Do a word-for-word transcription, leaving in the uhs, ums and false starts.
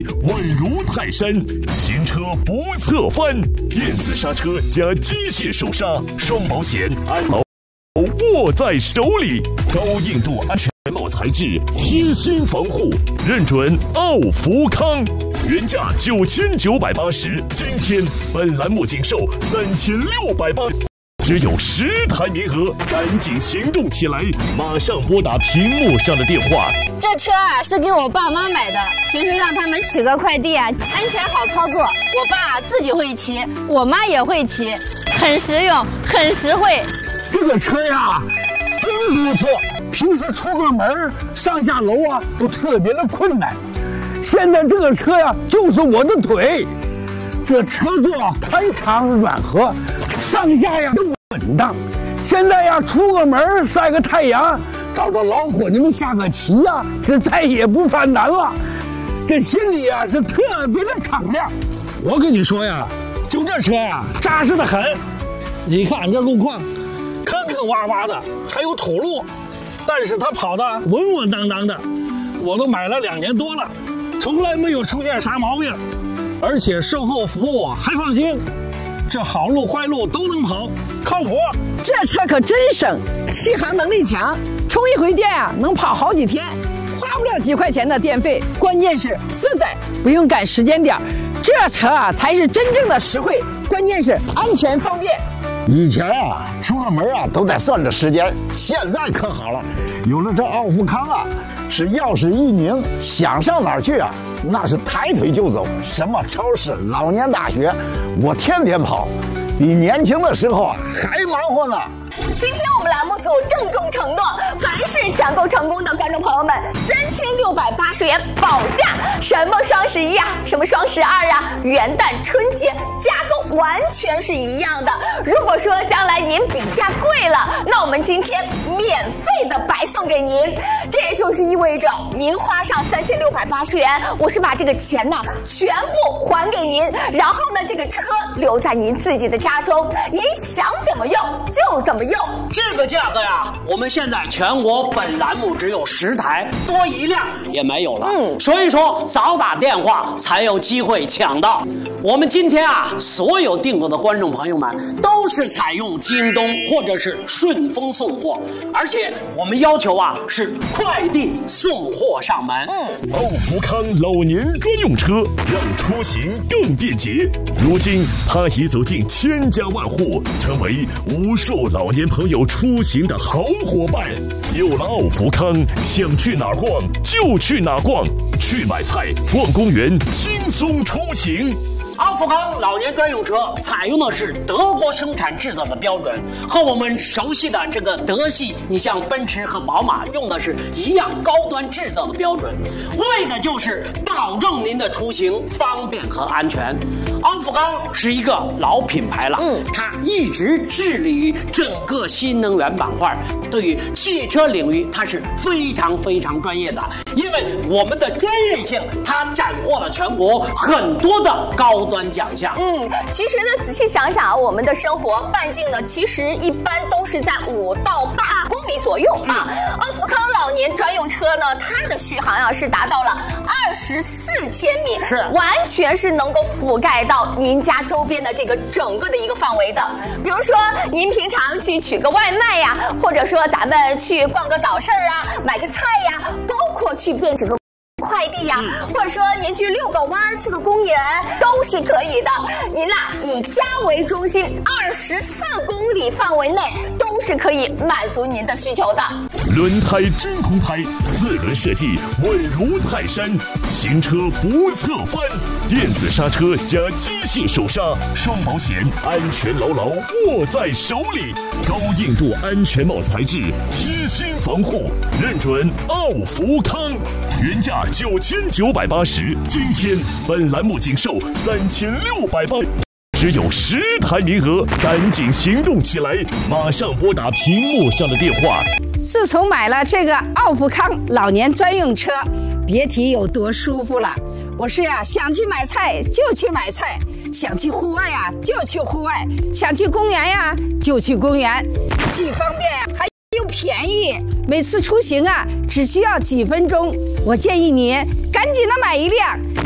稳如泰山，行车不侧翻，电子刹车加机械手刹，双保险安保握在手里，高硬度安全帽材质，贴心防护，认准奥福康，原价九千九百八十，今天本栏目仅售三千六百八。只有十台名额，赶紧行动起来！马上拨打屏幕上的电话。 这车啊是给我爸妈买的，平时让他们取个快递啊，安全好操作。我爸自己会骑，我妈也会骑，很实用，很实惠。 这个车呀，真不错。平时出个门上下楼啊，都特别的困难。现在这个车呀，就是我的腿。这车座宽敞软和，上下呀都稳当。现在呀，出个门晒个太阳，找着老伙计们下个棋呀，这再也不犯难了。这心里呀是特别的敞亮。我跟你说呀，就这车呀，扎实的很。你看这路况，坑坑洼洼的，还有土路，但是它跑得稳稳当当的。我都买了两年多了，从来没有出现啥毛病。而且售后服务还放心，这好路坏路都能跑，靠谱。 这车可真省，续航能力强，充一回电啊能跑好几天，花不了几块钱的电费，关键是自在，不用赶时间点。这车啊才是真正的实惠，关键是安全方便。 以前啊出个门啊都得算着时间，现在可好了，有了这奥福康啊，是钥匙一拧，想上哪儿去啊那是抬腿就走，什么超市、老年大学，我天天跑，比年轻的时候啊还忙活呢。 今天我们栏目组郑重承诺，凡是抢购成功的观众朋友们，三千六百八十元保价。什么双十一啊，什么双十二啊，元旦、春节，价格完全是一样的。如果说将来您比价贵了，那我们今天免费的白送给您。这也就是意味着您花上三千六百八十元，我是把这个钱呢全部还给您，然后呢这个车留在您自己的家中，您想怎么用就怎么用。 这个价格呀，我们现在全国本栏目只有十台，多一辆也没有了。嗯，所以说早打电话才有机会抢到。我们今天啊，所有订购的观众朋友们都是采用京东或者是顺丰送货，而且我们要求啊是快递送货上门。 嗯，奥福康老年专用车让出行更便捷。如今，它已走进千家万户，成为无数老年朋友出行的好伙伴。有了奥福康，想去哪儿逛就去哪儿逛，去买菜、逛公园，轻松出行。 奥福康老年专用车采用的是德国生产制造的标准，和我们熟悉的这个德系，你像奔驰和宝马用的是一样高端制造的标准，为的就是保证您的出行方便和安全。奥福康是一个老品牌了，嗯，它一直致力于整个新能源板块，对于汽车领域它是非常非常专业的，因为我们的专业性，它斩获了全国很多的高端奖项。 嗯，其实呢，仔细想想啊，我们的生活半径呢，其实一般都是在五到八公里左右啊。奥福康老年专用车呢，它的续航啊是达到了二十四千米， 是完全是能够覆盖到您家周边的这个整个的一个范围的。比如说，您平常去取个外卖呀，或者说咱们去逛个早市啊，买个菜呀，包括去便取个快递呀、啊，或者说您去遛个弯儿、去个公园都是可以的。您呐、啊，以家为中心，二十四公里范围内都是可以满足您的需求的。 轮胎真空胎，四轮设计稳如泰山，行车不侧翻，电子刹车加机械手刹，双保险安全牢牢握在手里，高硬度安全帽材质，贴心防护，认准奥福康，原价九千九百八十，今天本栏目仅售三千六百八，只有十台名额，赶紧行动起来！马上拨打屏幕上的电话。 自从买了这个奥福康老年专用车，别提有多舒服了。我是呀、啊，想去买菜就去买菜，想去户外呀、啊、就去户外，想去公园呀、啊、就去公园，既方便呀、啊、还又便宜。每次出行啊，只需要几分钟。我建议你赶紧的买一辆，